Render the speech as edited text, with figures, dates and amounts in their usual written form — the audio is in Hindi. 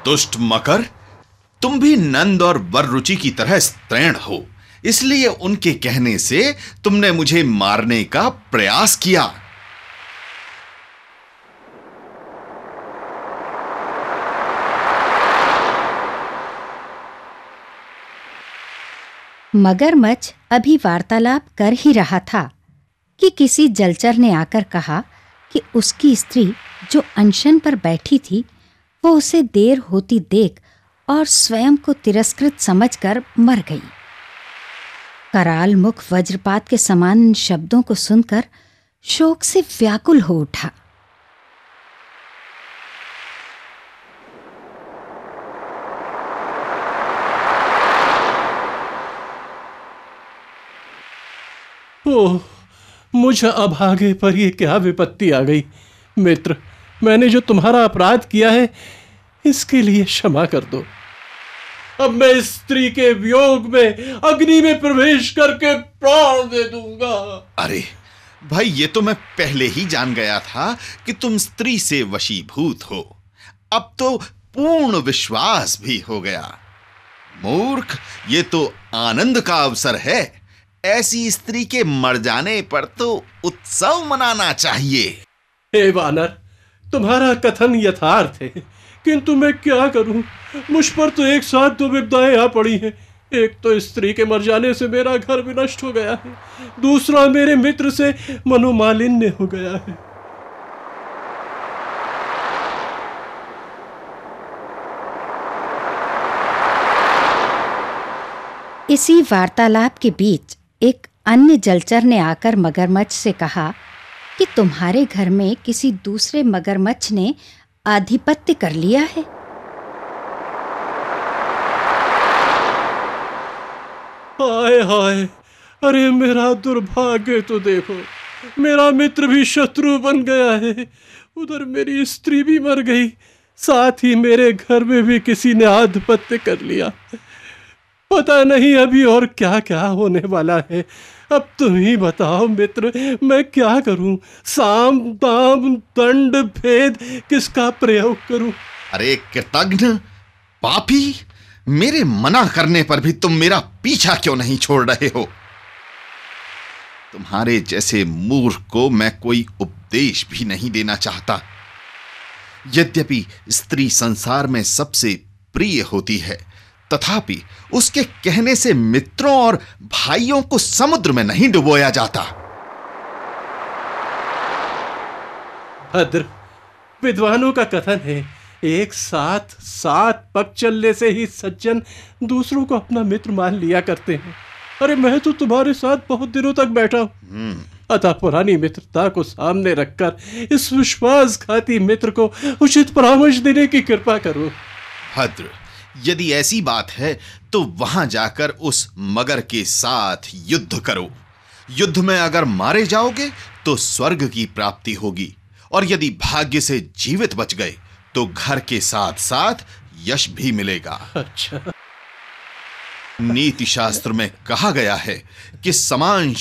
दुष्ट मकर, तुम भी नंद और वररुचि की तरह स्त्रैण हो, इसलिए उनके कहने से तुमने मुझे मारने का प्रयास किया। मगरमच्छ अभी वार्तालाप कर ही रहा था कि किसी जलचर ने आकर कहा कि उसकी स्त्री जो अनशन पर बैठी थी वो उसे देर होती देख और स्वयं को तिरस्कृत समझकर मर गई। कराल मुख वज्रपात के समान इन शब्दों को सुनकर शोक से व्याकुल हो उठा। ओह, मुझ अभागे पर ये क्या विपत्ति आ गई। मित्र, मैंने जो तुम्हारा अपराध किया है इसके लिए क्षमा कर दो। अब मैं इस स्त्री के वियोग में अग्नि में प्रवेश करके प्राण दे दूंगा। अरे भाई, ये तो मैं पहले ही जान गया था कि तुम स्त्री से वशीभूत हो। अब तो पूर्ण विश्वास भी हो गया। मूर्ख, ये तो आनंद का अवसर है। ऐसी स्त्री के मर जाने पर तो उत्सव मनाना चाहिए। हे वानर, तुम्हारा कथन यथार्थ है, किंतु मैं क्या करूं? मुझ पर तो एक साथ दो विपदाएं आ पड़ी हैं। एक तो स्त्री के मर जाने से मेरा घर विनष्ट हो गया है, दूसरा मेरे मित्र से मनोमालिन्य हो गया है। इसी वार्तालाप के बीच एक अन्य जलचर ने आकर मगरमच्छ से कहा कि तुम्हारे घर में किसी दूसरे मगरमच्छ ने आधिपत्य कर लिया है। हाय हाय, अरे मेरा दुर्भाग्य तो देखो, मेरा मित्र भी शत्रु बन गया है, उधर मेरी स्त्री भी मर गई, साथ ही मेरे घर में भी किसी ने आधिपत्य कर लिया। पता नहीं अभी और क्या क्या होने वाला है। अब तुम ही बताओ मित्र, मैं क्या करूं? साम दाम दंड भेद किसका प्रयोग करूं? अरे कृतघ्न पापी, मेरे मना करने पर भी तुम मेरा पीछा क्यों नहीं छोड़ रहे हो? तुम्हारे जैसे मूर्ख को मैं कोई उपदेश भी नहीं देना चाहता। यद्यपि स्त्री संसार में सबसे प्रिय होती है, तथापि उसके कहने से मित्रों और भाइयों को समुद्र में नहीं डुबोया जाता। भद्र, विद्वानों का कथन है, एक साथ 7 पग चलने से ही सज्जन दूसरों को अपना मित्र मान लिया करते हैं। अरे मैं तो तुम्हारे साथ बहुत दिनों तक बैठा हूं, अतः पुरानी मित्रता को सामने रखकर इस विश्वासघाती मित्र को उचित परामर्श देने की कृपा करो। भद्र, यदि ऐसी बात है तो वहां जाकर उस मगर के साथ युद्ध करो। युद्ध में अगर मारे जाओगे तो स्वर्ग की प्राप्ति होगी, और यदि भाग्य से जीवित बच गए तो घर के साथ साथ यश भी मिलेगा। अच्छा, नीति शास्त्र में कहा गया है कि समान